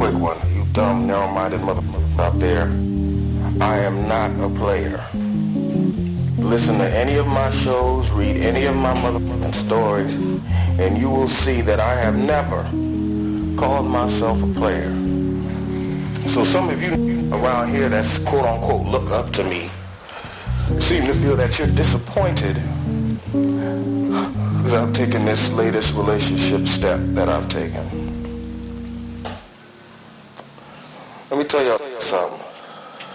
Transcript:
quick one. You dumb, narrow-minded motherfucker out there. I am not a player. Listen to any of my shows, read any of my motherfucking stories, and you will see that I have never called myself a player. So some of you around here that's quote-unquote look up to me seem to feel that you're disappointed because I've taken this latest relationship step that I've taken. Let me tell y'all something.